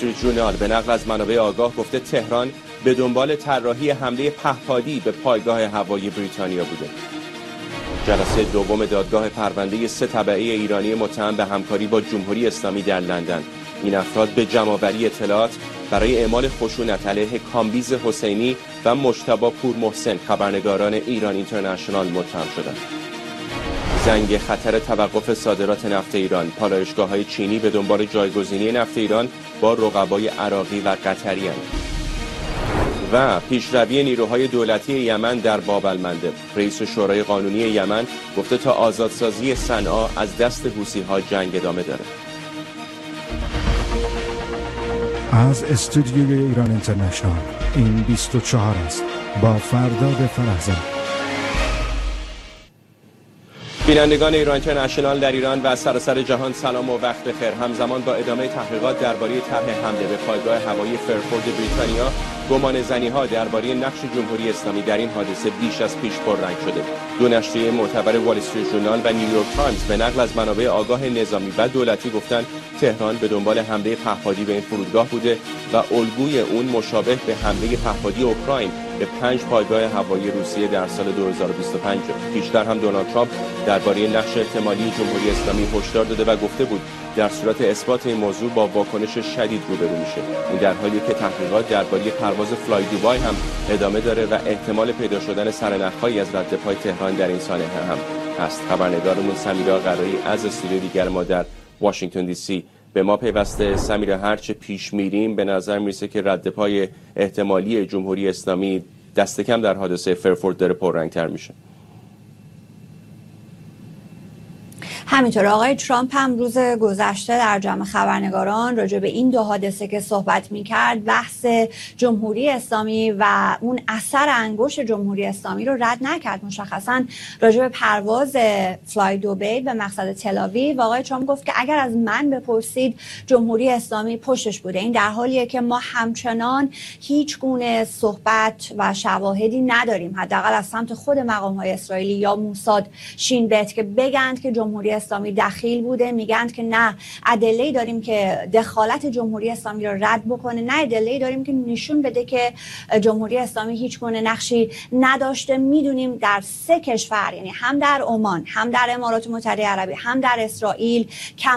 استریت ژورنال به نقل از منابع آگاه گفته تهران به دنبال طراحی حمله پهپادی به پایگاه هوایی بریتانیا بوده. جلسه دوم دادگاه پرونده 3 تبعه ایرانی متهم به همکاری با جمهوری اسلامی در لندن. این افراد به جمع‌آوری اطلاعات برای اعمال خشونت علیه کامبیز حسینی و مجتبی پور محسن خبرنگاران ایران اینترنشنال متهم شدند. زنگ خطر توقف صادرات نفت ایران. پالایشگاه‌های چینی به دنبال جایگزینی نفت ایران با رقبای عراقی و قطری اند. و پیشروی نیروهای دولتی یمن در باب المندب. رئیس شورای قانونی یمن گفته تا آزادسازی صنعا از دست حوثی‌ها جنگ ادامه داره. از استودیوی ایران اینترنشنال این 24 است با فرداد فرحزاد. بینندگان ایران اینترنشنال در ایران و سراسر جهان سلام و وقت بخیر. همزمان با ادامه تحقیقات درباره طرح حمله به پایگاه هوایی فرفورد بریتانیا، گمان زنی‌ها درباره نقش جمهوری اسلامی در این حادثه بیش از پیش پررنگ شده. دو نشریه معتبر وال استریت ژورنال و نیویورک تایمز به نقل از منابع آگاه نظامی و دولتی گفتند تهران به دنبال حمله پهپادی به این فرودگاه بوده و الگوی اون مشابه به حمله پهپادی اوکراین به 5 پایگاه هوایی روسیه در سال 2025. پیشتر هم دونالد ترامپ درباره نقش احتمالی جمهوری اسلامی هشدار داده و گفته بود در صورت اثبات این موضوع با واکنش شدید روبرو میشه. این در حالی که تحقیقات درباره پرواز فلای دوبای هم ادامه داره و احتمال پیدا شدن سرنخ‌هایی از رد پای تهران در این سانحه هم هست. خبرنگارمون سمیرا قرایی از استودیو دیگر ما در واشنگتن دی سی به ما پیوسته. سمیرا، هرچه پیش میریم به نظر میرسه که رد پای احتمالی جمهوری اسلامی دست کم در حادثه فرفورد داره پررنگ‌تر میشه. همینطور آقای ترامپ هم روز گذشته در جمع خبرنگاران راجع به این 2 حادثه که صحبت می‌کرد، بحث جمهوری اسلامی و اون اثر انگشت جمهوری اسلامی رو رد نکرد. مشخصاً راجع به پرواز فلای دوبی به مقصد تل‌آویو آقای ترامپ گفت که اگر از من بپرسید جمهوری اسلامی پشتش بوده. این در حالیه که ما همچنان هیچ گونه صحبت و شواهدی نداریم، حداقل از سمت خود مقام‌های اسرائیلی یا موساد شین بت، که بگند که جمهوری اسلامی دخیل بوده. میگند که نه ادله‌ای داریم که دخالت جمهوری اسلامی رو رد بکنه، نه ادله‌ای داریم که نشون بده که جمهوری اسلامی هیچ گونه نقشی نداشته. میدونیم در 3 کشور، یعنی هم در عمان، هم در امارات متحده عربی، هم در اسرائیل،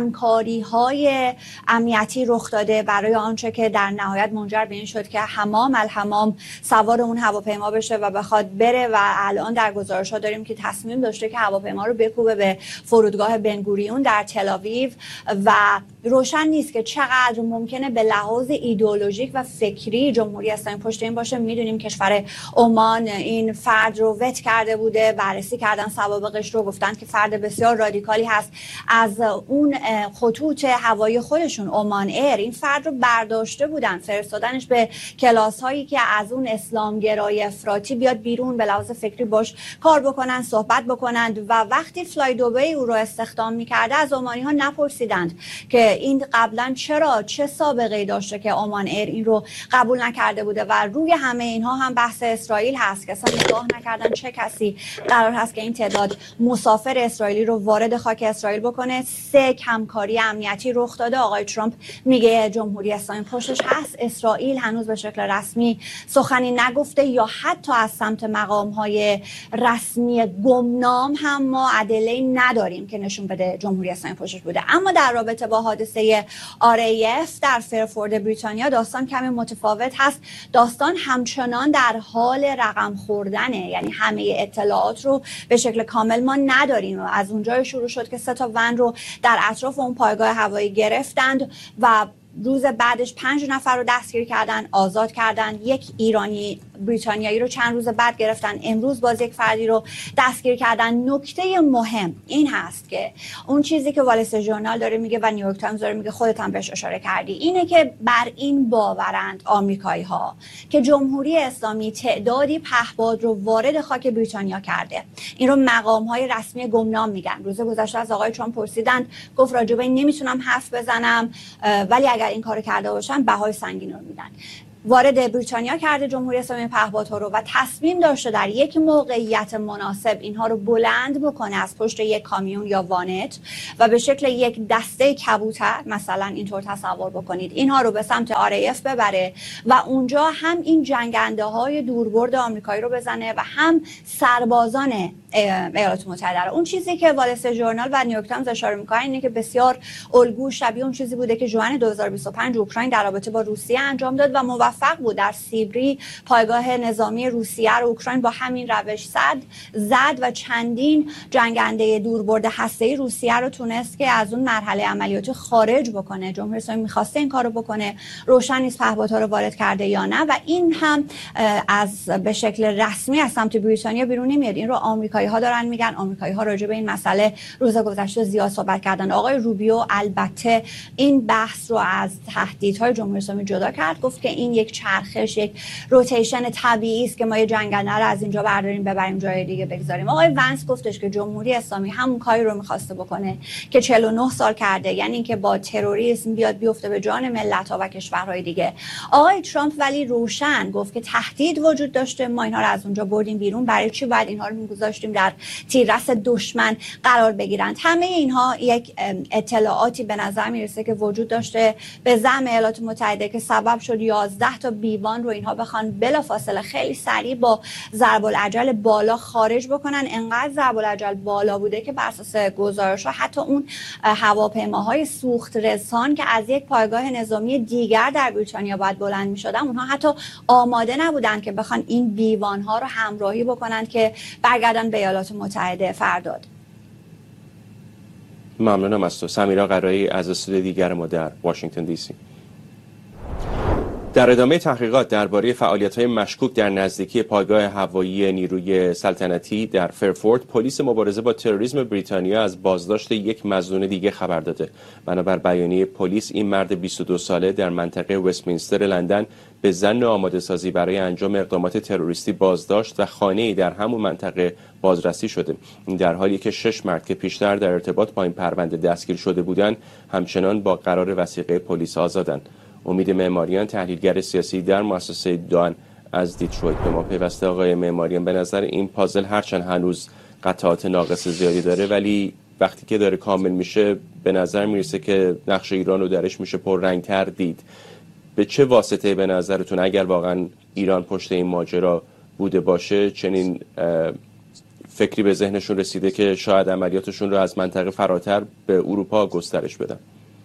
کمکاری‌های امنیتی رخ داده برای آنچه که در نهایت منجر به این شد که حمام الحمام سوار اون هواپیما بشه و بخواد بره و الان در گزارش‌ها داریم که تصمیم داشته که هواپیما رو بکوبه به فرودگاه بنگوریون در تل‌آویو و روشن نیست که چقدر ممکنه به لحاظ ایدئولوژیک و فکری جمهوری اسلامی پشت این باشه. میدونیم کشور عمان این فرد رو وت کرده بوده، بررسی کردن سوابقش رو، گفتن که فرد بسیار رادیکالی هست. از اون خطوط هوایی خودشون عمان ایر این فرد رو برداشته بودن، فرستادنش به کلاس هایی که از اون اسلامگرای افراطی بیاد بیرون، به لحاظ فکری باش کار بکنن، صحبت بکنند. و وقتی فلای دوبی او رو استخدام میکرده از عمانی ها نپرسیدند که این قبلا چه سابقه‌ای داشته که عمان ایر این رو قبول نکرده بوده. و روی همه اینها هم بحث اسرائیل هست که اصلا نگاه نکردن چه کسی قرار هست که این تعداد مسافر اسرائیلی رو وارد خاک اسرائیل بکنه. 3 کمکاری امنیتی رخ داده. آقای ترامپ میگه جمهوری اسلامی پشتش هست. اسرائیل هنوز به شکل رسمی سخنی نگفته یا حتی از سمت مقام‌های رسمی گمنام هم ما ادله‌ای نداریم که نشون بده جمهوری اسلامی پشتش بوده. اما در رابطه با حادثه RAF در فرفورد بریتانیا داستان کمی متفاوت هست. داستان همچنان در حال رقم خوردنه، یعنی همه اطلاعات رو به شکل کامل ما نداریم. از اونجا شروع شد که 3 تا ون رو در اطراف اون پایگاه هوایی گرفتند و روز بعدش 5 نفر رو دستگیر کردن، آزاد کردن. 1 ایرانی بریتانیایی رو چند روز بعد گرفتن. امروز باز 1 فردی رو دستگیر کردن. نکته مهم این هست که اون چیزی که وال استریت ژورنال داره میگه و نیویورک تایمز داره میگه، خودت هم بهش اشاره کردی، اینه که بر این باورند آمریکایی‌ها که جمهوری اسلامی تعدادی پهپاد رو وارد خاک بریتانیا کرده. این رو مقام‌های رسمی گمنام میگن. روز گذشته از آقای ترامپ پرسیدند، گفت راجع به این نمیتونم حرف بزنم، ولی اگر این کارو کرده باشن بهای سنگین رو میدن. وارد بریتانیا کرده جمهوری اسلامی پهپادها رو و تصمیم داشته در یک موقعیت مناسب اینها رو بلند بکنه از پشت یک کامیون یا وانت و به شکل یک دسته کبوتر مثلا اینطور تصور بکنید اینها رو به سمت RAF ببره و اونجا هم این جنگنده های دوربرد آمریکایی رو بزنه و هم سربازان ایالات متحده. اون چیزی که وال استریت ژورنال و نیویورک تایمز اشاره می‌کنن اینه که بسیار الگو شبیه اون چیزی بوده که ژوئن 2025 اوکراین در رابطه با روسیه انجام داد و موفق بود. در سیبری پایگاه نظامی روسیه رو اوکراین با همین روش زد و چندین جنگنده دوربرد هسته‌ای روسیه رو تونست که از اون مرحله عملیاتی خارج بکنه. جمهوری اسلامی می‌خواسته این کارو بکنه، روشن نیست پهپادها رو وارد کرده یا نه و این هم از به شکل رسمی از سمت بریتانیا بیرون نمیاد. این رو آمریکایی‌ها دارن میگن. آمریکایی‌ها راجع به این مسئله روز گذشته زیاد صحبت کردن. آقای روبیو البته این بحث رو از تهدیدهای جمهوری اسلامی جدا کرد، گفت که این یک چرخش، یک روتیشن طبیعی است که ما یه جنگنده رو از اینجا برداریم ببریم جای دیگه بگذاریم. آقای ونس گفتش که جمهوری اسلامی همون کاری رو می‌خواسته بکنه که 49 سال کرده، یعنی اینکه با تروریسم بیاد بیفته به جان ملت‌ها و کشورهای دیگه. آقای ترامپ ولی روشن گفت که تهدید وجود داشته، ما اینها رو از اونجا بردیم بیرون، برای چی باید اینها رو می‌گذاشتیم در تیررس دشمن قرار بگیرند؟ همه اینها یک اطلاعاتی به نظر میرسه که وجود داشته به زعم ایالات متحده که سبب شد 11 تا بیوان رو اینها بخوان بلافاصله خیلی سریع با ضرب العجل بالا خارج بکنن. انقدر ضرب العجل بالا بوده که بر اساس گزارش‌ها حتی اون هواپیماهای سوخت رسان که از یک پایگاه نظامی دیگر در بریتانیا باید بلند می‌شدن، اونها حتی آماده نبودن که بخوان این بیوان‌ها رو همراهی بکنن که برگردن به ایالات متحده فرداد. ممنونم از تو. سمیرا قرایی از استودیو دیگر ما در واشنگتن دی سی. در ادامه تحقیقات درباره فعالیت‌های مشکوک در نزدیکی پایگاه هوایی نیروی سلطنتی در فرفورد، پلیس مبارزه با تروریسم بریتانیا از بازداشت یک مظنون دیگه خبر داده. بنابر بیانیه پلیس، این مرد 22 ساله در منطقه وستمینستر لندن به ظن آماده سازی برای انجام اقدامات تروریستی بازداشت و خانه‌ای در همون منطقه بازرسی شده. این در حالی که 6 مرد که پیشتر در ارتباط با این پرونده دستگیر شده بودند همچنان با قرار وثیقه پلیس آزادند. امید معماریان، تحلیلگر سیاسی در مؤسسه دان از دیترویت، به ما پیوسته. آقای معماریان، به نظر این پازل هرچند هنوز قطعات ناقص زیادی داره ولی وقتی که داره کامل میشه به نظر میرسه که نقش ایران رو درش میشه پررنگ‌تر دید. به چه واسطه به نظرتون اگر واقعا ایران پشت این ماجرا بوده باشه چنین فکری به ذهنشون رسیده که شاید عملیاتشون رو از منطقه فراتر به اروپا گسترش بدن؟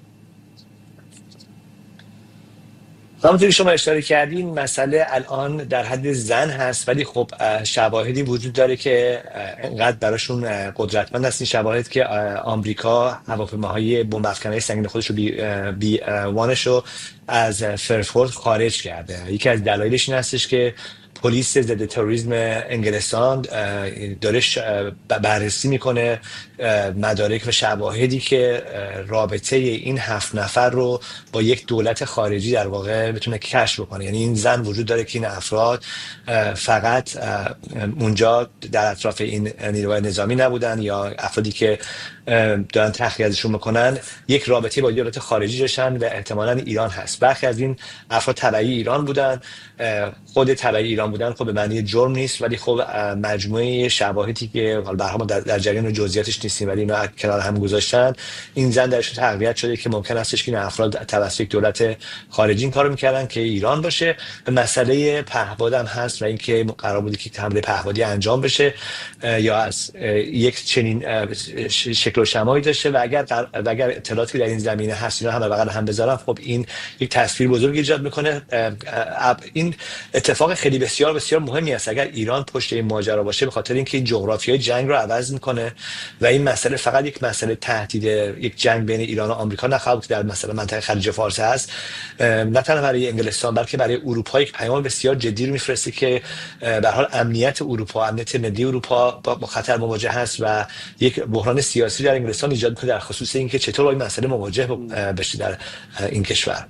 همونطور که شما اشاره کردین مسئله الان در حد زن هست ولی خب شواهدی وجود داره که انقدر براشون قدرتمند هست این شواهد که آمریکا هواپیماهای بمب افکنهای سنگین خودش رو بی وانش رو از فرفورد خارج کرده. یکی از دلایلش این هستش که پلیس ضد تروریسم انگلستان داره بررسی میکنه مدارک و شواهدی که رابطه این 7 نفر رو با یک دولت خارجی در واقع بتونه کشف بکنه. یعنی این زن وجود داره که این افراد فقط اونجا در اطراف این نیروهای نظامی نبودن یا افرادی که دارن تحقیق ازشون میکنن یک رابطه با دولت خارجی داشتن و احتمالاً ایران هست. برخی از این افراد تبعی ایران بودن. خود تبعی ایران بودن خب به معنی جرم نیست ولی خب مجموعه شواهدی که حالا برها ما در جریان جزئیاتش نیستیم ولی اینا کنار هم گذاشتن، این زن درش تقویت شده که ممکن استش که این افراد توسط یک دولت خارجی این کارو میکردن که ایران باشه. مسئله پهپاد هم هست و اینکه قرار بود که حمله پهپادی انجام بشه یا از یک چنین شکل و شمایی داشته و اگر اطلاعاتی در این زمینه هست اینا هم بغل هم بذارن خب این یک تصویر بزرگ ایجاد میکنه. این اتفاق خیلی بسیار بسیار مهمی است اگر ایران پشت این ماجرا باشه، به خاطر اینکه این جغرافیای جنگ رو عوض میکنه و این مسئله فقط یک مسئله تهدید یک جنگ بین ایران و آمریکا نخواهد که در مثلا منطقه خلیج فارس هست، نه تنها برای انگلستان بلکه برای اروپا یک پیام بسیار جدی رو میفرسته که به هر حال امنیت اروپا، امنیت ملی اروپا با خطر مواجه هست و یک بحران سیاسی در انگلستان ایجاد میکنه در خصوص اینکه چطور با این مسئله مواجه بشه در این کشور.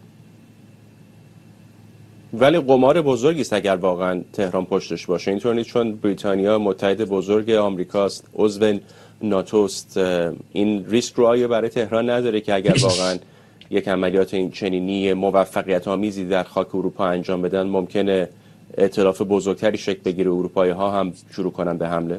ولی قمار بزرگی است اگر واقعا تهران پشتش باشه. اینطور نیست چون بریتانیا متحد بزرگ آمریکاست، عضو ناتو است. این ریسک رو آیا برای تهران نداره که اگر واقعا یک عملیات این چنینی موفقیت آمیزی در خاک اروپا انجام بدن ممکنه ائتلاف بزرگتری شکل بگیره، اروپایی ها هم شروع کنن به حمله؟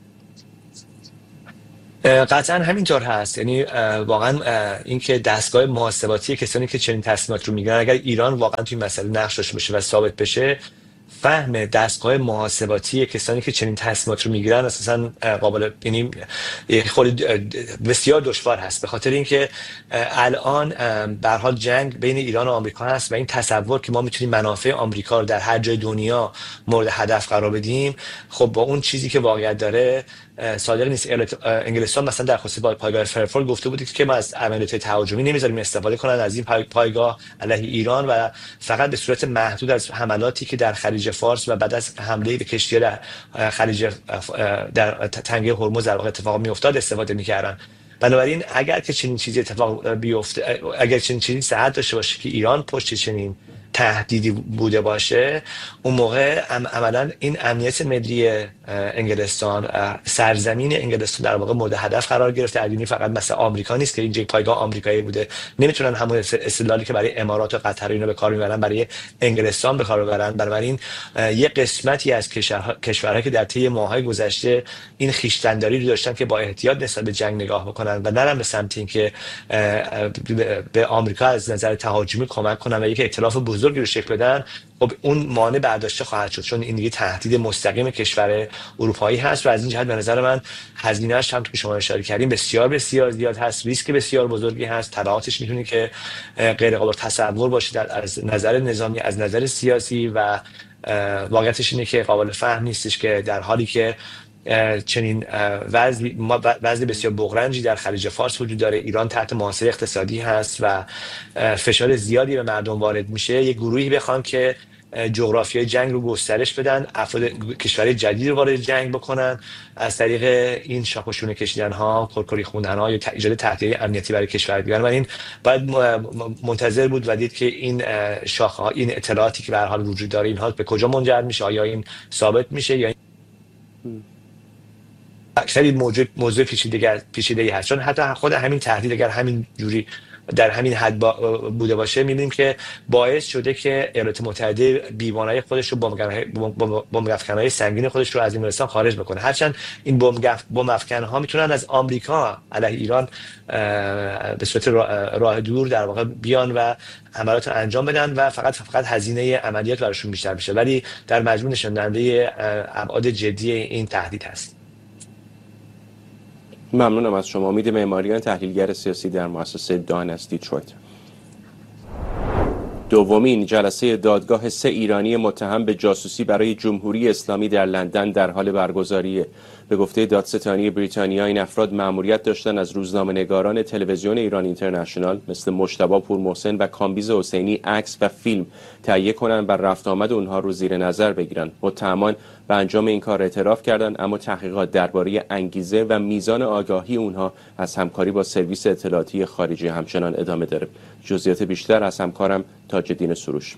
قطعا همینطور هست. یعنی واقعا اینکه دستگاه محاسباتی کسانی که چنین تصمیمات رو میگیرن، اگر ایران واقعا توی مسئله نقش داشته باشه و ثابت بشه، فهم دستگاه محاسباتی کسانی که چنین تصمیمات رو میگیرن اساسا قابل، یعنی خود بسیار دشوار هست، به خاطر اینکه الان به هر حال جنگ بین ایران و آمریکا هست و این تصور که ما میتونیم منافع آمریکا رو در هر جای دنیا مورد هدف قرار بدیم، خب با اون چیزی که واقعیت داره صادق نیست. انگلستان مثلا در خصوص پایگاه فرفورد گفته بود که ما از عملیات تهاجمی نمیذاریم استفاده کنن از این پایگاه علیه ایران و فقط به صورت محدود از حملاتی که در خلیج فارس و بعد از حمله به کشتی در خلیج در تنگه هرمز در واقع اتفاق میافتاد استفاده میکردن. بنابراین اگر که چنین چیزی اتفاق بیفته، اگر چنین چیزی صحت داشته باشه که ایران پشت چنین تهدیدی بوده باشه، اون موقع عملا این امنیت ملی انگلستان، سرزمین انگلستان در واقع مورد هدف قرار گرفته. یعنی فقط مثل آمریکا نیست که این پایگاه آمریکایی بوده، نمیتونن همون استدلالی که برای امارات و قطر اینا به کار میبرن برای انگلستان به کار ببرن. بنابراین یه قسمتی از کشورها که در طی ماه‌های گذشته این خویشتنداری رو داشتن که با احتیاط نسبت به جنگ نگاه بکنن و نرن به سمت اینکه به آمریکا از نظر تهاجمی کمک کنن و یک ائتلاف بزرگی رو شکل بدن، خب اون مانع برداشته خواهد شد، چون این دیگه تهدید مستقیم کشور اروپایی هست و از این جهت به نظر من هزینه‌اش هم که شما اشاره کردین بسیار بسیار زیاد هست، ریسک بسیار بزرگی هست، تبعاتش میتونه که غیر قابل تصور باشه از نظر نظامی، از نظر سیاسی و واقعیتش اینه که قابل فهم نیستش که در حالی که چنین وضع بسیار بغرنجی در خلیج فارس وجود داره، ایران تحت محاصره اقتصادی هست و فشار زیادی به مردم وارد میشه، یک گروهی بخوان که جغرافیای جنگ رو گسترش بدن، افراد کشورهای جدید رو وارد جنگ بکنن، از طریق این شاخوشونه کشیدن ها، کرکری خوندن ها یا ایجاد تهدید امنیتی برای کشور دیگر. و این باید منتظر بود و دید که این شاخه ها، این اطلاعاتی که به هر حال وجود داره، اینها به کجا منجر میشه، آیا این ثابت میشه یا اکثری موضوع پیچیده‌ای هست. چون حتی خود همین تهدید اگر همین جوری در همین حد بوده باشه، می‌بینیم که باعث شده که ایالات متحده بیوانای خودش رو بمب افکن‌های سنگین خودش رو از انگلستان خارج بکنه، هرچند این بمب افکن‌ها میتونن از آمریکا علیه ایران به صورت راه دور در واقع بیان و عملیات رو انجام بدن و فقط هزینه عملیات براشون بیشتر بشه، ولی در مجموع نشون دهنده ابعاد جدی این تهدید هست. ممنونم از شما. امید معماریان، تحلیلگر سیاسی در مؤسسه دان از دیترویت. دومین جلسه دادگاه 3 ایرانی متهم به جاسوسی برای جمهوری اسلامی در لندن در حال برگزاریه. به گفته دادستانی بریتانیا این افراد مأموریت داشتن از روزنامه‌نگاران تلویزیون ایران اینترنشنال مثل مجتبی پورمحسن و کامبیز حسینی عکس و فیلم تهیه کنند و رفت آمد اونها رو زیر نظر بگیرن. متهمان به انجام این کار اعتراف کردند، اما تحقیقات درباره انگیزه و میزان آگاهی اونها از همکاری با سرویس اطلاعاتی خارجی همچنان ادامه داره. جزئیات بیشتر از همکارم تاج‌الدین سروش.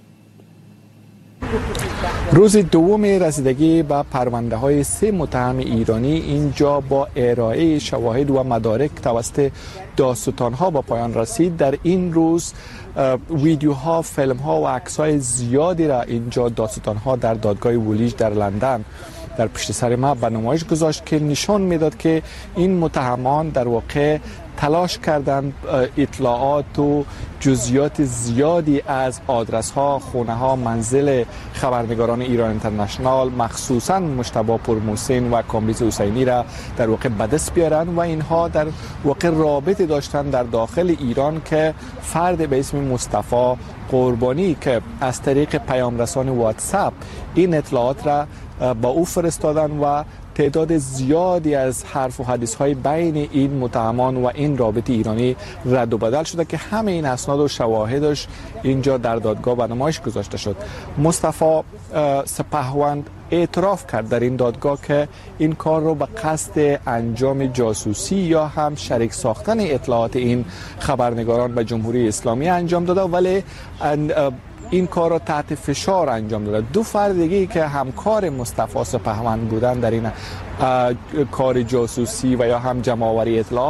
روز دوم رسیدگی به پرونده های 3 متهم ایرانی اینجا با ارائه شواهد و مدارک توسط دادستان ها با پایان رسید. در این روز ویدیوها، فیلم ها و عکس های زیادی را اینجا دادستان ها در دادگاه وولیج در لندن در پشت سر ما به نمایش گذاشت که نشان میداد که این متهمان در واقع تلاش کردند اطلاعات و جزئیات زیادی از آدرس ها، خونه ها، منزل خبرنگاران ایران اینترنشنال، مخصوصا مجتبی پورمحسن و کامبیز حسینی را در واقع به دست بیارن و اینها در واقع رابطه داشتن در داخل ایران که فرد به اسم مصطفی قربانی که از طریق پیام رسان واتساپ این اطلاعات را با او فرستادن و تعداد زیادی از حرف و حدیث های بین این متهمان و این رابطه ایرانی رد و بدل شده که همه این اسناد و شواهدش اینجا در دادگاه به نمایش گذاشته شد. مصطفی سپهوند اعتراف کرد در این دادگاه که این کار رو به قصد انجام جاسوسی یا هم شریک ساختن اطلاعات این خبرنگاران به جمهوری اسلامی انجام داده، ولی این کار را تحت فشار انجام داده. 2 فرد دیگه که همکار مصطفی سپهوند بودن در این کار جاسوسی و یا هم جمع‌آوری اطلاعات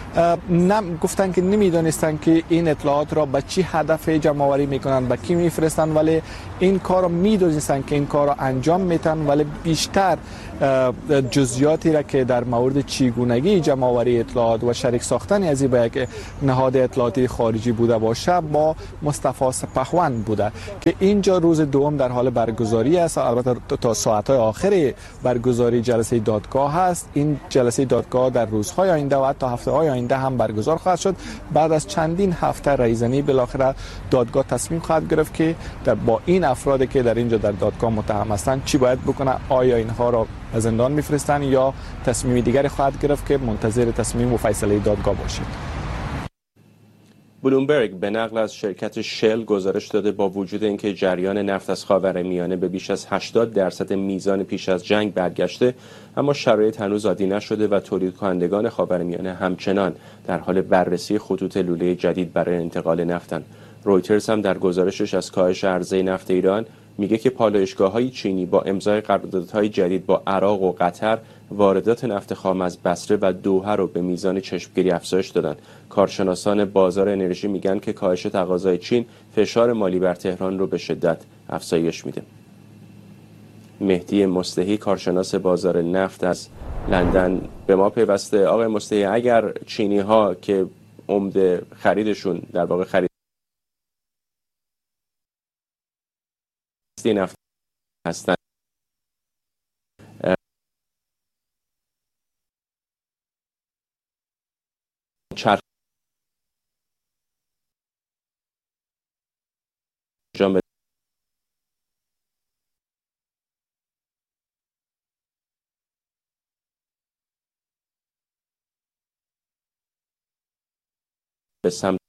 گفتن که نمیدونستن که این اطلاعات را به چی هدف جمع آوری میکنن، به کی میفرستن، ولی این کار را میدونستن که این کار را انجام میتن، ولی بیشتر جزئیاتی را که در مورد چگونگی جمع آوری اطلاعات و شریک ساختن از این به یک نهاد اطلاعاتی خارجی بوده باشه با مصطفی سپهوند بوده که اینجا روز دوم در حال برگزاری است. البته تا ساعت‌های آخر برگزاری جلسه دادگاه هست. این جلسه دادگاه در روزهای آینده و حتی هفته‌های آینده هم برگزار خواهد شد. بعد از چندین هفته رئیزنی بالاخره دادگاه تصمیم خواهد گرفت که با این افرادی که در اینجا در دادگاه متهم هستند چی باید بکنه، آیا اینها را به زندان میفرستن یا تصمیم دیگری خواهد گرفت که منتظر تصمیم و فیصله دادگاه باشید. بلومبرگ به نقل از شرکت شل گزارش داده با وجود اینکه جریان نفت از خاورمیانه به بیش از 80% میزان پیش از جنگ برگشته، اما شرایط هنوز عادی نشده و تولید کنندگان خاورمیانه همچنان در حال بررسی خطوط لوله جدید برای انتقال نفتند. رویترز هم در گزارشش از کاهش عرضه نفت ایران میگه که پالایشگاه‌های چینی با امضای قراردادهای جدید با عراق و قطر واردات نفت خام از بصره و دوحه رو به میزان چشمگیری افزایش دادن. کارشناسان بازار انرژی میگن که کاهش تقاضای چین فشار مالی بر تهران رو به شدت افزایش میده. مهدی مصلحی کارشناس بازار نفت از لندن به ما پیوسته. آقای مصلحی، اگر چینی ها که عمده خریدشون در واقع خرید نفت هستند چرخ جام به سمت